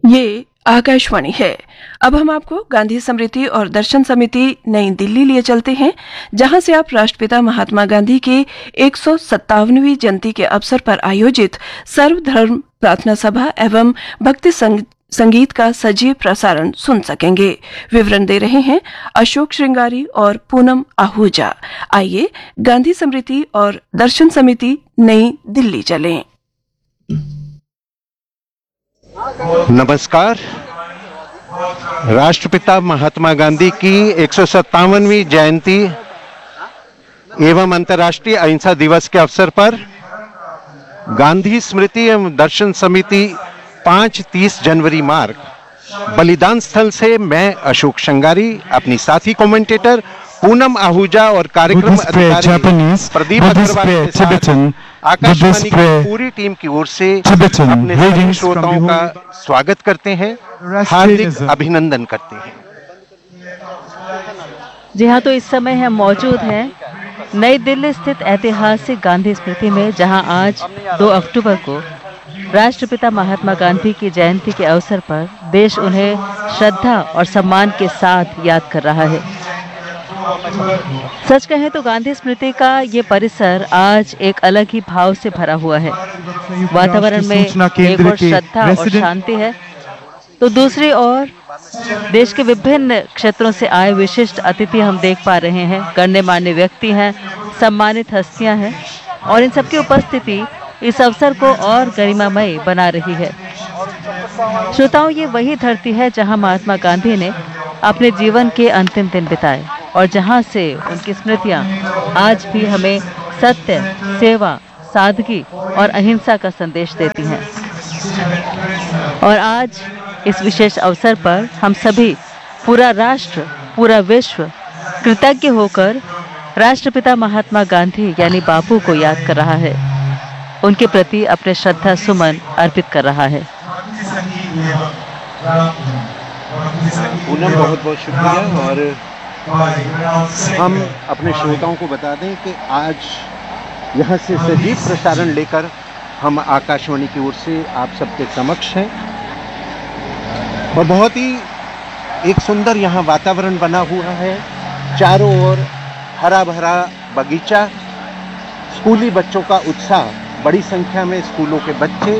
ये आकाशवाणी है। अब हम आपको गांधी स्मृति और दर्शन समिति नई दिल्ली लिए चलते हैं, जहां से आप राष्ट्रपिता महात्मा गांधी के 157वीं जयंती के अवसर पर आयोजित सर्वधर्म प्रार्थना सभा एवं भक्ति संगीत का सजीव प्रसारण सुन सकेंगे। विवरण दे रहे हैं अशोक श्रृंगारी और पूनम आहूजा। आइए गांधी स्मृति और दर्शन समिति नई दिल्ली चलें। नमस्कार। राष्ट्रपिता महात्मा गांधी की 157वीं जयंती एवं अंतर्राष्ट्रीय अहिंसा दिवस के अवसर पर गांधी स्मृति एवं दर्शन समिति 5-30 जनवरी मार्ग बलिदान स्थल से मैं अशोक श्रृंगारी, अपनी साथी कमेंटेटर पूनम आहूजा और कार्यक्रम अधिकारी प्रदीप अग्रवाल के साथ आकाशवाणी की पूरी टीम की ओर से अपने सभी श्रोताओं का स्वागत करते हैं, हार्दिक अभिनंदन करते हैं। जी हाँ, तो इस समय हम मौजूद हैं नई दिल्ली स्थित ऐतिहासिक गांधी स्मृति में, जहां आज 2 अक्टूबर को राष्ट्रपिता महात्मा गांधी की जयंती के अवसर पर देश उन्हें श्रद्धा और सम्मान के साथ याद कर रहा है। सच कहें तो गांधी स्मृति का ये परिसर आज एक अलग ही भाव से भरा हुआ है। वातावरण में एक और श्रद्धा और शांति है, तो दूसरी ओर देश के विभिन्न क्षेत्रों से आए विशिष्ट अतिथि हम देख पा रहे हैं। गण्यमान्य व्यक्ति हैं, सम्मानित हस्तियां हैं, और इन सबकी उपस्थिति इस अवसर को और गरिमामय बना रही है। श्रोताओं, ये वही धरती है जहां महात्मा गांधी ने अपने जीवन के अंतिम दिन बिताए और जहां से उनकी स्मृतियां आज भी हमें सत्य, सेवा, सादगी और अहिंसा का संदेश देती हैं। और आज इस विशेष अवसर पर हम सभी, पूरा राष्ट्र, पूरा विश्व कृतज्ञ होकर राष्ट्रपिता महात्मा गांधी यानी बापू को याद कर रहा है, उनके प्रति अपने श्रद्धा सुमन अर्पित कर रहा है। पूनम, बहुत बहुत शुक्रिया। और हम अपने श्रोताओं को बता दें कि आज यहाँ से सजीव प्रसारण लेकर हम आकाशवाणी की ओर से आप सबके समक्ष हैं, और बहुत ही एक सुंदर यहाँ वातावरण बना हुआ है। चारों ओर हरा भरा बगीचा, स्कूली बच्चों का उत्साह, बड़ी संख्या में स्कूलों के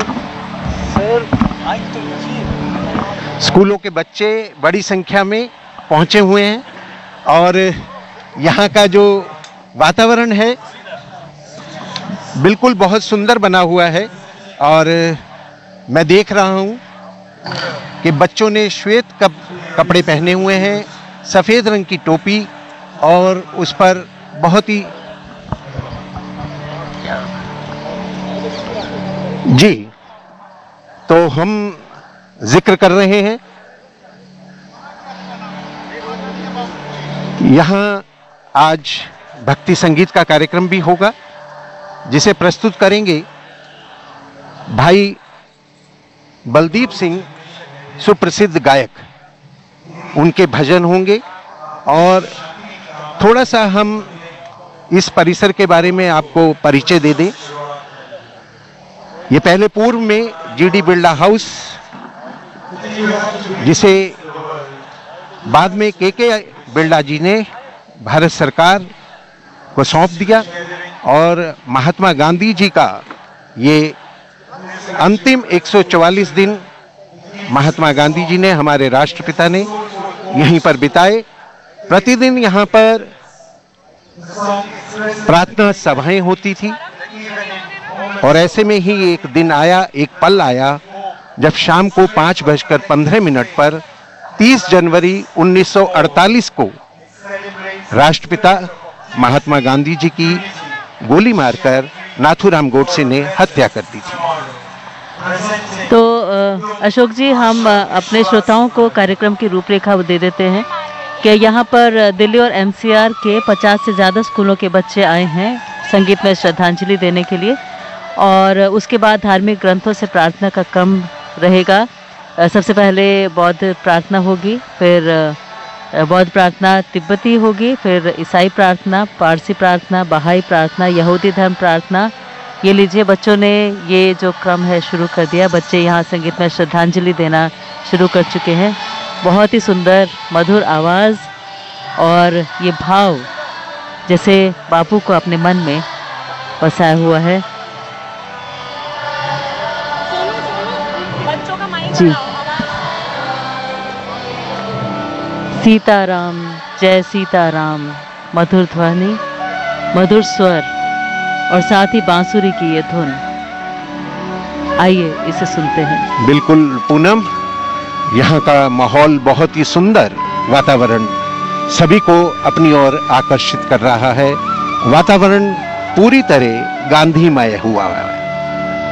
बच्चे बड़ी संख्या में पहुँचे हुए हैं, और यहाँ का जो वातावरण है बिल्कुल बहुत सुंदर बना हुआ है। और मैं देख रहा हूँ कि बच्चों ने श्वेत कपड़े पहने हुए हैं, सफ़ेद रंग की टोपी, और उस पर बहुत ही जी, तो हम जिक्र कर रहे हैं यहाँ आज भक्ति संगीत का कार्यक्रम भी होगा, जिसे प्रस्तुत करेंगे भाई बलदीप सिंह, सुप्रसिद्ध गायक। उनके भजन होंगे, और थोड़ा सा हम इस परिसर के बारे में आपको परिचय दे दें। ये पहले पूर्व में जीडी बिरला हाउस, जिसे बाद में के बिरला जी ने भारत सरकार को सौंप दिया, और महात्मा गांधी जी का ये अंतिम 144 दिन महात्मा गांधी जी ने, हमारे राष्ट्रपिता ने, यहीं पर बिताए। प्रतिदिन यहाँ पर प्रार्थना सभाएं होती थी, और ऐसे में ही एक दिन आया, एक पल आया, जब शाम को 5:15 पर 30 जनवरी 1948 को राष्ट्रपिता महात्मा गांधी जी की गोली मारकर नाथूराम गोडसे ने हत्या कर दी थी। तो अशोक जी, हम अपने श्रोताओं को कार्यक्रम की रूपरेखा दे देते हैं कि यहाँ पर दिल्ली और एनसीआर के 50 से ज़्यादा स्कूलों के बच्चे आए हैं संगीत में श्रद्धांजलि देने के लिए, और उसके बाद धार्मिक ग्रंथों से प्रार्थना का क्रम रहेगा। सबसे पहले बौद्ध प्रार्थना होगी, फिर बौद्ध प्रार्थना तिब्बती होगी, फिर ईसाई प्रार्थना, पारसी प्रार्थना, बहाई प्रार्थना, यहूदी धर्म प्रार्थना, ये लीजिए बच्चों ने ये जो क्रम है शुरू कर दिया। बच्चे यहाँ संगीत में श्रद्धांजलि देना शुरू कर चुके हैं। बहुत ही सुंदर मधुर आवाज़ और ये भाव जैसे बापू को अपने मन में बसाया हुआ है। जी, सीताराम जय सीताराम, मधुर ध्वनि, मधुर स्वर और साथ ही बांसुरी की ये धुन। आइए इसे सुनते हैं। बिल्कुल पूनम, यहाँ का माहौल बहुत ही सुंदर, वातावरण सभी को अपनी ओर आकर्षित कर रहा है। वातावरण पूरी तरह गांधीमय हुआ है।